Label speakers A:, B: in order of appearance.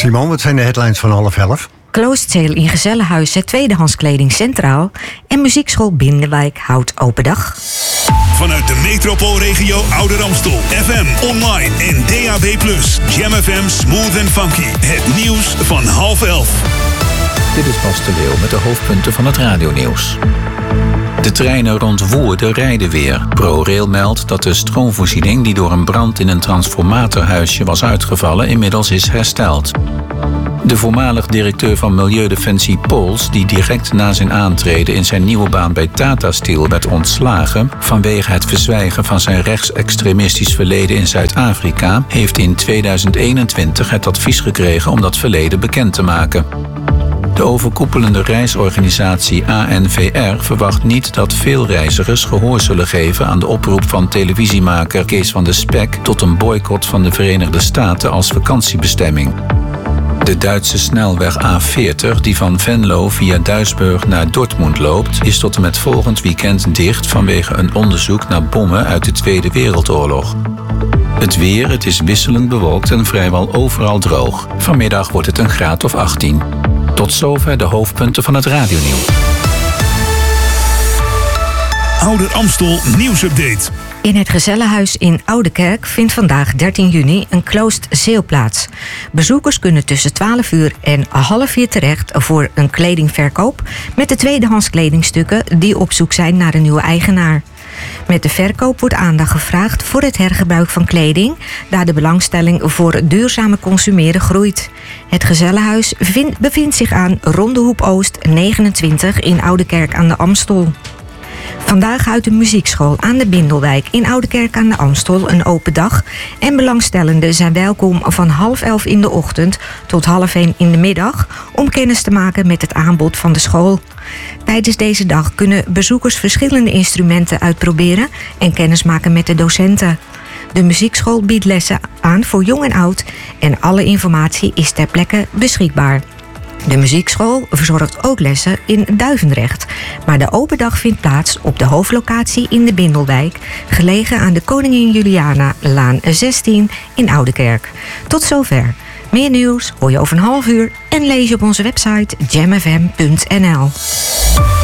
A: Simon, wat zijn de headlines van 10:30?
B: Closed sale in Gezellenhuis, het tweedehands kleding centraal. En muziekschool Binnenwijk houdt open dag.
C: Vanuit de metropoolregio Ouder Amstel. FM, online en DAB+. Jam FM Smooth and Funky. Het nieuws van 10:30.
D: Dit is Bas de Leeuw met de hoofdpunten van het radionieuws. De treinen rond Woerden rijden weer. ProRail meldt dat de stroomvoorziening die door een brand in een transformatorhuisje was uitgevallen inmiddels is hersteld. De voormalig directeur van Milieudefensie Pols, die direct na zijn aantreden in zijn nieuwe baan bij Tata Steel werd ontslagen vanwege het verzwijgen van zijn rechtsextremistisch verleden in Zuid-Afrika, heeft in 2021 het advies gekregen om dat verleden bekend te maken. De overkoepelende reisorganisatie ANVR verwacht niet dat veel reizigers gehoor zullen geven aan de oproep van televisiemaker Kees van de Spek tot een boycott van de Verenigde Staten als vakantiebestemming. De Duitse snelweg A40, die van Venlo via Duisburg naar Dortmund loopt, is tot en met volgend weekend dicht vanwege een onderzoek naar bommen uit de Tweede Wereldoorlog. Het weer, het is wisselend bewolkt en vrijwel overal droog. Vanmiddag wordt het een graad of 18. Tot zover de hoofdpunten van het radionieuws.
C: Ouder Amstel nieuwsupdate.
B: In het Gezellenhuis in Oudekerk vindt vandaag 13 juni een closed sale plaats. Bezoekers kunnen tussen 12 uur en 3:30 terecht voor een kledingverkoop met de tweedehands kledingstukken die op zoek zijn naar een nieuwe eigenaar. Met de verkoop wordt aandacht gevraagd voor het hergebruik van kleding, daar de belangstelling voor duurzame consumeren groeit. Het Gezellenhuis bevindt zich aan Rondehoep Oost 29 in Oudekerk aan de Amstel. Vandaag houdt de muziekschool aan de Bindelwijk in Oudekerk aan de Amstel een open dag. En belangstellenden zijn welkom van 10:30 in de ochtend tot 12:30 in de middag om kennis te maken met het aanbod van de school. Tijdens deze dag kunnen bezoekers verschillende instrumenten uitproberen en kennis maken met de docenten. De muziekschool biedt lessen aan voor jong en oud en alle informatie is ter plekke beschikbaar. De muziekschool verzorgt ook lessen in Duivendrecht. Maar de open dag vindt plaats op de hoofdlocatie in de Bindelwijk, gelegen aan de Koningin Juliana-laan 16 in Oudekerk. Tot zover. Meer nieuws hoor je over een half uur en lees je op onze website jamfm.nl.